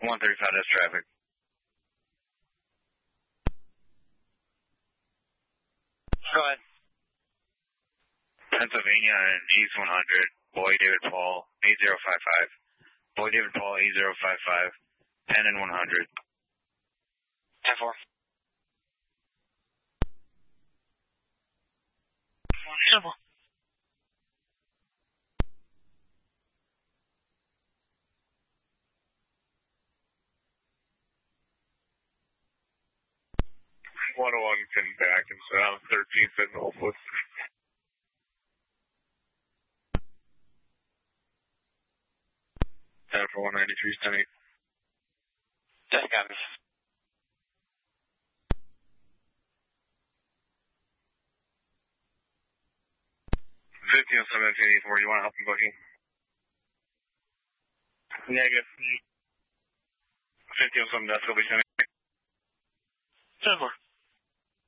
135 has traffic. Go ahead. Pennsylvania and East 100, Boy David Paul, 8055. Boy David Paul, 8055. Penn and 100. 10-4. Simple. Pin back and south, 13th and Northwood. 10 for 193, 10-8. Just got me. 15-17-84, you want to help him booking? Negative. 15-7, that's will be 10-8. 10-4.